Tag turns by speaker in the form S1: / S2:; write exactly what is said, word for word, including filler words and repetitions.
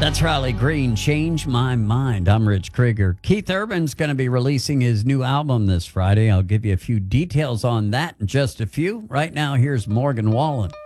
S1: That's Riley Green, Change My Mind. I'm Rich Krieger. Keith Urban's going to be releasing his new album this Friday. I'll give you a few details on that in just a few. Right now, here's Morgan Wallen.